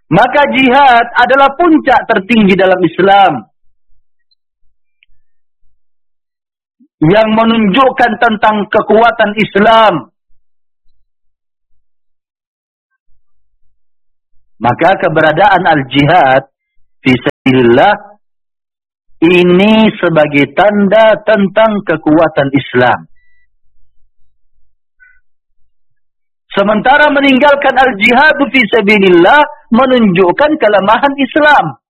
Maka jihad adalah puncak tertinggi dalam Islam, yang menunjukkan tentang kekuatan Islam. Maka keberadaan al-jihad fi sabilillah ini sebagai tanda tentang kekuatan Islam. Sementara meninggalkan al-jihad fi sabilillah menunjukkan kelemahan Islam.